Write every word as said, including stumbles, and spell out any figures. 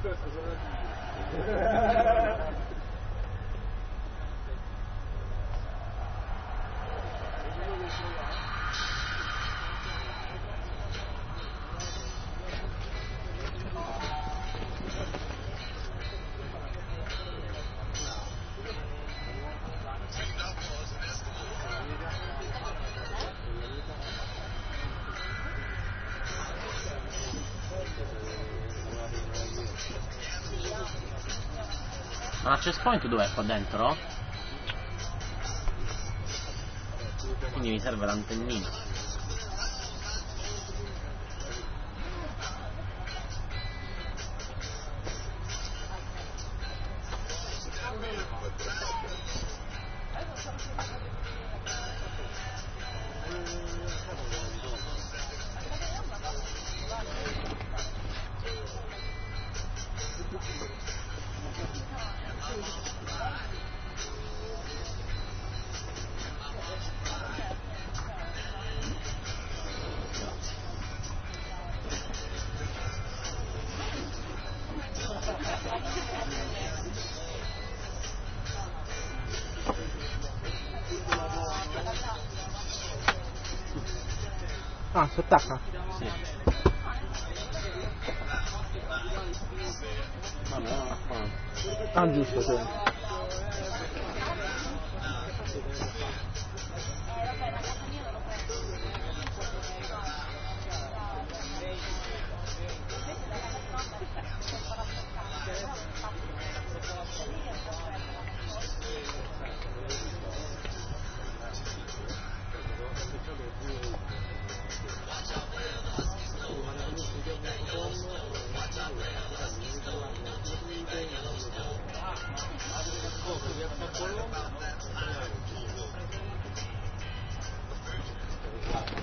Ma l'access point dov'è qua dentro? Quindi mi serve l'antennina. Ah, si attacca? Sì. Vabbè, non ha qua. Ah, giusto, sì. Bologna